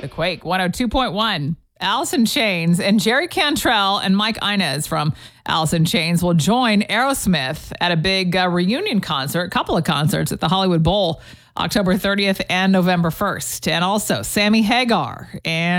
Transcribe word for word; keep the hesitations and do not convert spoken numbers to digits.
The Quake one oh two point one. Alice in Chains and Jerry Cantrell and Mike Inez from Alice in Chains will join Aerosmith at a big uh, reunion concert, a couple of concerts at the Hollywood Bowl, October thirtieth and November first. And also Sammy Hagar and